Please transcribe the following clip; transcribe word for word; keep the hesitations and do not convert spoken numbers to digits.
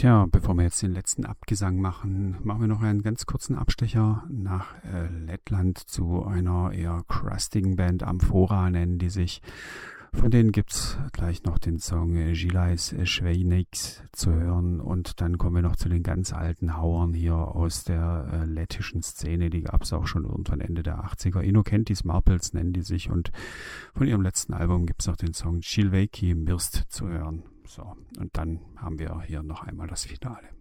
Tja, bevor wir jetzt den letzten Abgesang machen, machen wir noch einen ganz kurzen Abstecher nach äh, Lettland zu einer eher crustigen Band. Amphora nennen die sich. Von denen gibt's gleich noch den Song Žilais Švejnieks zu hören. Und dann kommen wir noch zu den ganz alten Hauern hier aus der äh, lettischen Szene. Die gab's auch schon irgendwann Ende der achtziger. Innocentis Marpels nennen die sich. Und von ihrem letzten Album gibt's noch den Song Čilveiki Mirst zu hören. So, und dann haben wir hier noch einmal das Finale.